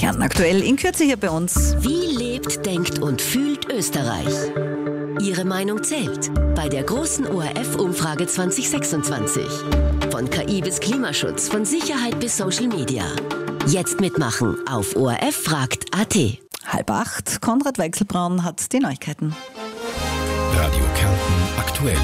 Kärnten aktuell in Kürze hier bei uns. Wie lebt, denkt und fühlt Österreich? Ihre Meinung zählt bei der großen ORF-Umfrage 2026. Von KI bis Klimaschutz, von Sicherheit bis Social Media. Jetzt mitmachen auf ORF-fragt.at. 7:30. Konrad Weichselbraun hat die Neuigkeiten. Radio Kärnten aktuell.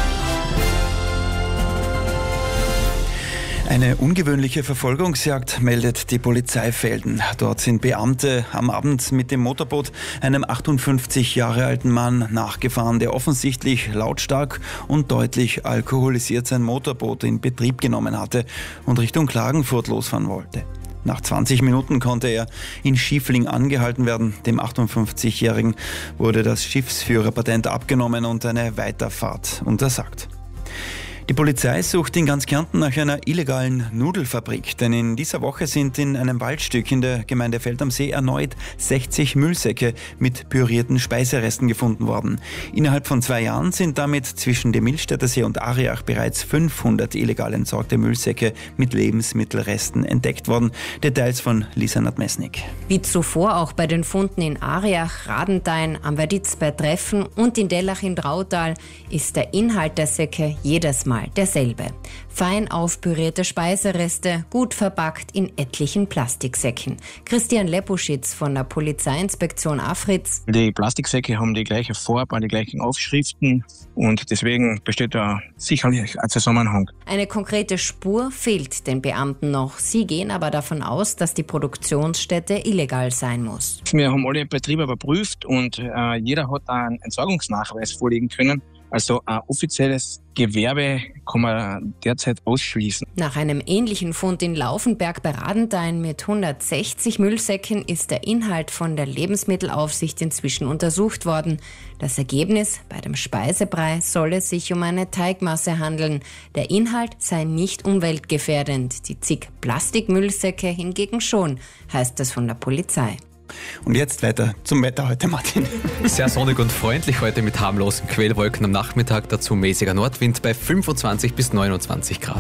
Eine ungewöhnliche Verfolgungsjagd meldet die Polizei Velden. Dort sind Beamte am Abend mit dem Motorboot einem 58 Jahre alten Mann nachgefahren, der offensichtlich lautstark und deutlich alkoholisiert sein Motorboot in Betrieb genommen hatte und Richtung Klagenfurt losfahren wollte. Nach 20 Minuten konnte er in Schiefling angehalten werden. Dem 58-Jährigen wurde das Schiffsführerpatent abgenommen und eine Weiterfahrt untersagt. Die Polizei sucht in ganz Kärnten nach einer illegalen Nudelfabrik, denn in dieser Woche sind in einem Waldstück in der Gemeinde Feld am See erneut 60 Müllsäcke mit pürierten Speiseresten gefunden worden. Innerhalb von 2 Jahren sind damit zwischen dem Millstätter See und Ariach bereits 500 illegal entsorgte Müllsäcke mit Lebensmittelresten entdeckt worden. Details von Lisa Nadmesnik. Wie zuvor auch bei den Funden in Ariach, Radenthein, am Verditz bei Treffen und in Dellach in Drautal ist der Inhalt der Säcke jedes Mal derselbe. Fein aufpürierte Speisereste, gut verpackt in etlichen Plastiksäcken. Christian Lepuschitz von der Polizeiinspektion Afritz. Die Plastiksäcke haben die gleiche Farbe, die gleichen Aufschriften und deswegen besteht da sicherlich ein Zusammenhang. Eine konkrete Spur fehlt den Beamten noch. Sie gehen aber davon aus, dass die Produktionsstätte illegal sein muss. Wir haben alle Betriebe überprüft und jeder hat einen Entsorgungsnachweis vorlegen können. Also ein offizielles Gewerbe kann man derzeit ausschließen. Nach einem ähnlichen Fund in Laufenberg bei Radenthein mit 160 Müllsäcken ist der Inhalt von der Lebensmittelaufsicht inzwischen untersucht worden. Das Ergebnis: bei dem Speisebrei soll es sich um eine Teigmasse handeln. Der Inhalt sei nicht umweltgefährdend. Die zig Plastikmüllsäcke hingegen schon, heißt es von der Polizei. Und jetzt weiter zum Wetter heute, Martin. Sehr sonnig und freundlich heute mit harmlosen Quellwolken am Nachmittag, dazu mäßiger Nordwind bei 25 bis 29 Grad.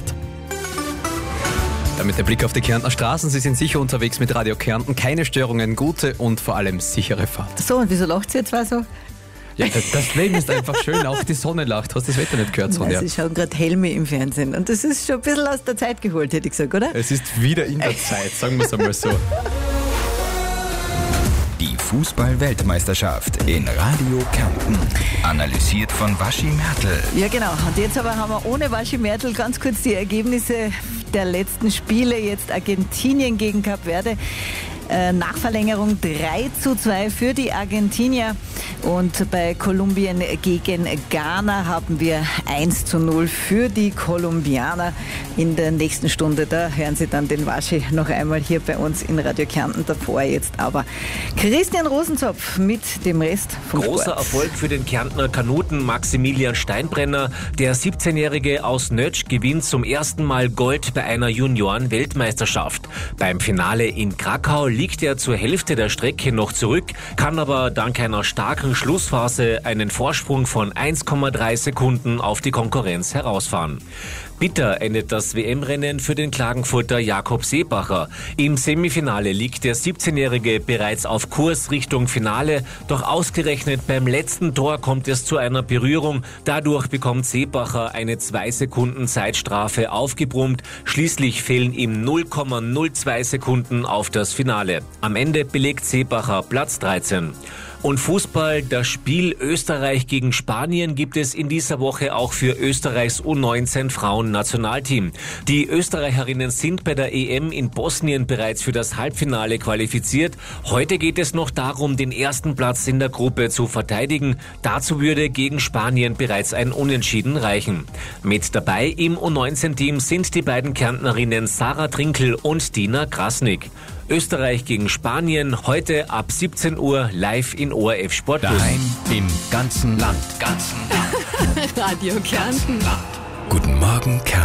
Damit der Blick auf die Kärntner Straßen. Sie sind sicher unterwegs mit Radio Kärnten. Keine Störungen, gute und vor allem sichere Fahrt. So, und wieso lacht sie jetzt so? Ja, das Leben ist einfach schön, auch die Sonne lacht. Hast du das Wetter nicht gehört, Sonja? Sie schauen gerade Helme im Fernsehen und das ist schon ein bisschen aus der Zeit geholt, hätte ich gesagt, oder? Es ist wieder in der Zeit, sagen wir es einmal so. Die Fußball-Weltmeisterschaft in Radio Kärnten. Analysiert von Waschi Mertl. Ja, genau. Und jetzt aber haben wir ohne Waschi Mertl ganz kurz die Ergebnisse der letzten Spiele. Jetzt Argentinien gegen Kap Verde. Nach Verlängerung 3:2 für die Argentinier. Und bei Kolumbien gegen Ghana haben wir 1:0 für die Kolumbianer. In der nächsten Stunde, da hören Sie dann den Waschi noch einmal hier bei uns in Radio Kärnten. Davor jetzt aber Christian Rosenzopf mit dem Rest vom Großer Sport. Erfolg für den Kärntner Kanuten Maximilian Steinbrenner. Der 17-Jährige aus Nötsch gewinnt zum ersten Mal Gold bei einer Junioren-Weltmeisterschaft. Beim Finale in Krakau liegt er zur Hälfte der Strecke noch zurück, kann aber dank einer starken Schlussphase einen Vorsprung von 1,3 Sekunden auf die Konkurrenz herausfahren. Bitter endet das WM-Rennen für den Klagenfurter Jakob Seebacher. Im Semifinale liegt der 17-Jährige bereits auf Kurs Richtung Finale, doch ausgerechnet beim letzten Tor kommt es zu einer Berührung. Dadurch bekommt Seebacher eine 2 Sekunden Zeitstrafe aufgebrummt. Schließlich fehlen ihm 0,02 Sekunden auf das Finale. Am Ende belegt Seebacher Platz 13. Und Fußball, das Spiel Österreich gegen Spanien gibt es in dieser Woche auch für Österreichs U19 Frauen-Nationalteam. Die Österreicherinnen sind bei der EM in Bosnien bereits für das Halbfinale qualifiziert. Heute geht es noch darum, den ersten Platz in der Gruppe zu verteidigen. Dazu würde gegen Spanien bereits ein Unentschieden reichen. Mit dabei im U19-Team sind die beiden Kärntnerinnen Sarah Trinkel und Dina Krasnick. Österreich gegen Spanien, heute ab 17 Uhr live in ORF Sport Plus. Daheim im ganzen Land. Radio Kärnten. Guten Morgen, Kärnten.